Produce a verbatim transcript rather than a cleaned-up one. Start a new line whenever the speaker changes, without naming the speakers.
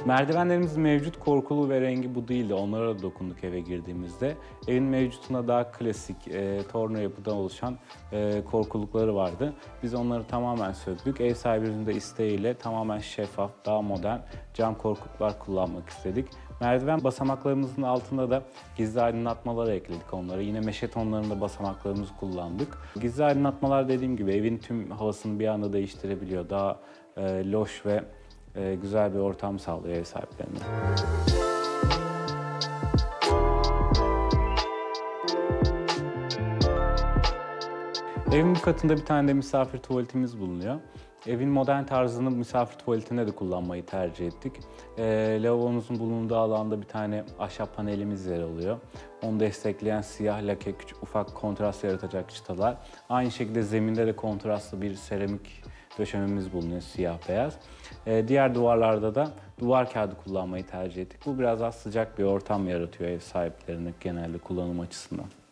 Merdivenlerimiz mevcut, korkulu ve rengi bu değildi. Onlara da dokunduk eve girdiğimizde. Evin mevcutuna daha klasik, e, torna yapıdan oluşan e, korkulukları vardı. Biz onları tamamen söktük. Ev sahibimizin de isteğiyle tamamen şeffaf, daha modern cam korkuluklar kullanmak istedik. Merdiven basamaklarımızın altında da gizli aydınlatmaları ekledik onlara. Yine meşe tonlarında basamaklarımızı kullandık. Gizli aydınlatmalar dediğim gibi evin tüm havasını bir anda değiştirebiliyor. Daha e, loş ve e, güzel bir ortam sağlıyor ev sahiplerine. Evin bir katında bir tane de misafir tuvaletimiz bulunuyor. Evin modern tarzını misafir tuvaletine de kullanmayı tercih ettik. E, lavabomuzun bulunduğu alanda bir tane ahşap panelimiz yer alıyor. Onu destekleyen siyah lake, küçük ufak kontrast yaratacak çıtalar. Aynı şekilde zeminde de kontrastlı bir seramik döşememiz bulunuyor, siyah beyaz. E, diğer duvarlarda da duvar kağıdı kullanmayı tercih ettik. Bu biraz daha sıcak bir ortam yaratıyor ev sahiplerine genelde kullanım açısından.